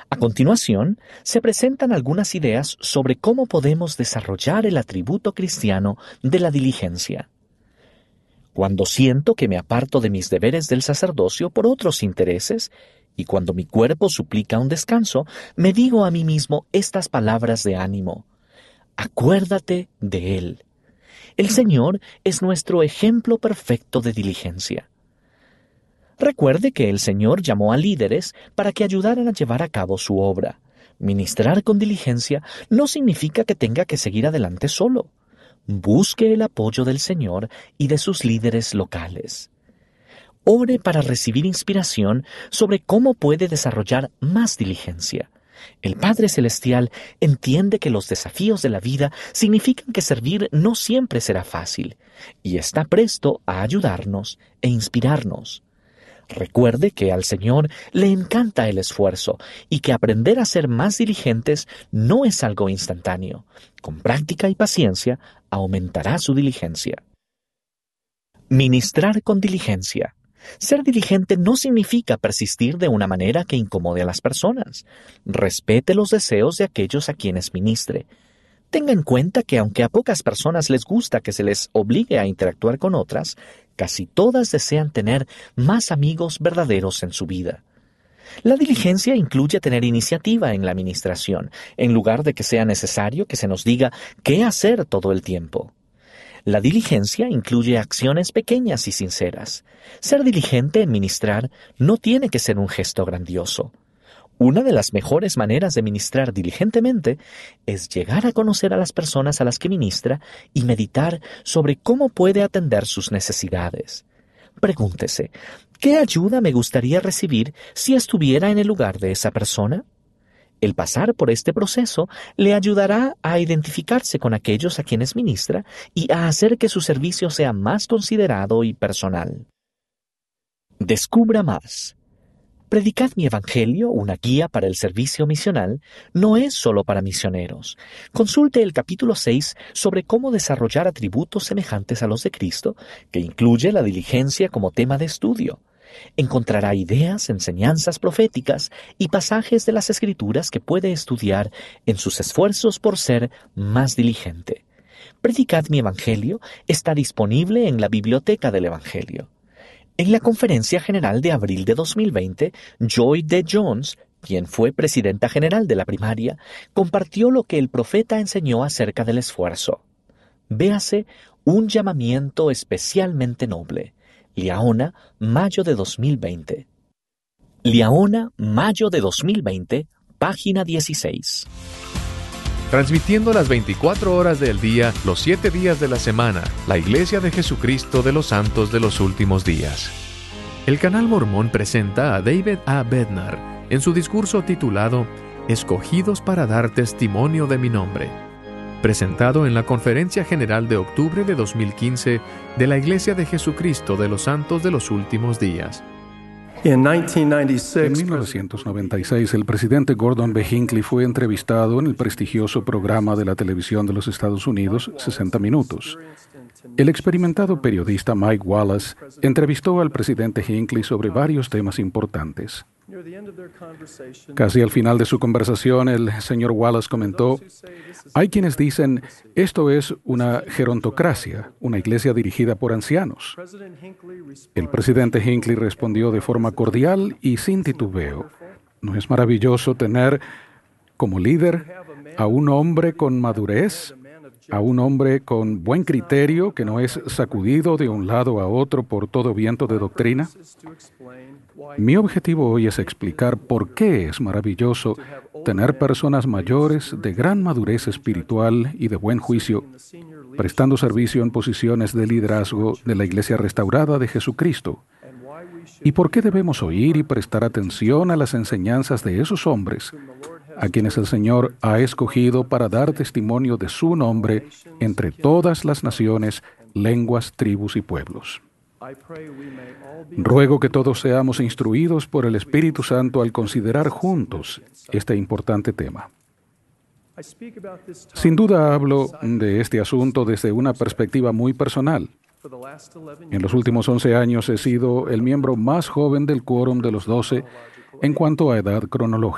A continuación, se presentan algunas ideas sobre cómo podemos desarrollar el atributo cristiano de la diligencia. Cuando siento que me aparto de mis deberes del sacerdocio por otros intereses, y cuando mi cuerpo suplica un descanso, me digo a mí mismo estas palabras de ánimo. Acuérdate de Él. El Señor es nuestro ejemplo perfecto de diligencia. Recuerde que el Señor llamó a líderes para que ayudaran a llevar a cabo su obra. Ministrar con diligencia no significa que tenga que seguir adelante solo. Busque el apoyo del Señor y de sus líderes locales. Ore para recibir inspiración sobre cómo puede desarrollar más diligencia. El Padre Celestial entiende que los desafíos de la vida significan que servir no siempre será fácil, y está presto a ayudarnos e inspirarnos. Recuerde que al Señor le encanta el esfuerzo y que aprender a ser más diligentes no es algo instantáneo. Con práctica y paciencia aumentará su diligencia. Ministrar con diligencia. Ser diligente no significa persistir de una manera que incomode a las personas. Respete los deseos de aquellos a quienes ministre. Tenga en cuenta que aunque a pocas personas les gusta que se les obligue a interactuar con otras, casi todas desean tener más amigos verdaderos en su vida. La diligencia incluye tener iniciativa en la administración, en lugar de que sea necesario que se nos diga qué hacer todo el tiempo. La diligencia incluye acciones pequeñas y sinceras. Ser diligente en ministrar no tiene que ser un gesto grandioso. Una de las mejores maneras de ministrar diligentemente es llegar a conocer a las personas a las que ministra y meditar sobre cómo puede atender sus necesidades. Pregúntese, ¿qué ayuda me gustaría recibir si estuviera en el lugar de esa persona? El pasar por este proceso le ayudará a identificarse con aquellos a quienes ministra y a hacer que su servicio sea más considerado y personal. Descubra más. Predicad mi Evangelio, una guía para el servicio misional, no es solo para misioneros. Consulte el capítulo 6 sobre cómo desarrollar atributos semejantes a los de Cristo, que incluye la diligencia como tema de estudio. Encontrará ideas, enseñanzas proféticas y pasajes de las Escrituras que puede estudiar en sus esfuerzos por ser más diligente. Predicad mi Evangelio está disponible en la Biblioteca del Evangelio. En la Conferencia General de abril de 2020, Joy D. Jones, quien fue presidenta general de la primaria, compartió lo que el profeta enseñó acerca del esfuerzo. Véase un llamamiento especialmente noble. Liahona, mayo de 2020. Liahona, mayo de 2020, página 16. Transmitiendo las 24 horas del día, los 7 días de la semana, la Iglesia de Jesucristo de los Santos de los Últimos Días. El Canal Mormón presenta a David A. Bednar en su discurso titulado Escogidos para dar testimonio de mi nombre, presentado en la Conferencia General de octubre de 2015 de la Iglesia de Jesucristo de los Santos de los Últimos Días. En 1996, el presidente Gordon B. Hinckley fue entrevistado en el prestigioso programa de la televisión de los Estados Unidos, 60 Minutos. El experimentado periodista Mike Wallace entrevistó al presidente Hinckley sobre varios temas importantes. Casi al final de su conversación, el señor Wallace comentó: hay quienes dicen, esto es una gerontocracia, una iglesia dirigida por ancianos. El presidente Hinckley respondió de forma cordial y sin titubeo: ¿no es maravilloso tener como líder a un hombre con madurez, a un hombre con buen criterio que no es sacudido de un lado a otro por todo viento de doctrina? Mi objetivo hoy es explicar por qué es maravilloso tener personas mayores de gran madurez espiritual y de buen juicio, prestando servicio en posiciones de liderazgo de la Iglesia Restaurada de Jesucristo, y por qué debemos oír y prestar atención a las enseñanzas de esos hombres, a quienes el Señor ha escogido para dar testimonio de su nombre entre todas las naciones, lenguas, tribus y pueblos. Ruego que todos seamos instruidos por el Espíritu Santo al considerar juntos este importante tema. Sin duda hablo de este asunto desde una perspectiva muy personal. En los últimos 11 años he sido el miembro más joven del quórum de los 12 en cuanto a edad cronológica.